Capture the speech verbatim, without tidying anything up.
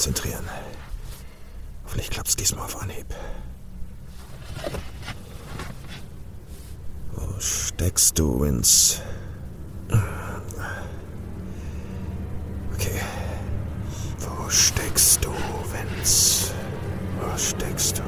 konzentrieren. Hoffentlich klappt's diesmal auf Anhieb. Wo steckst du, Vince? Okay. Wo steckst du, Vince? Wo steckst du?